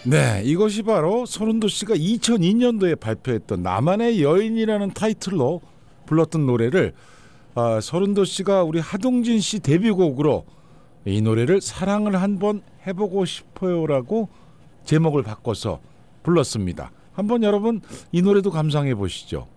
네, 이것이 바로 서른도 씨가 2002년도에 발표했던 나만의 여인이라는 타이틀로 불렀던 노래를 서른도 씨가 우리 하동진 씨 데뷔곡으로 이 노래를 사랑을 한번 해보고 싶어요라고 제목을 바꿔서 불렀습니다. 한번 여러분 이 노래도 감상해 보시죠.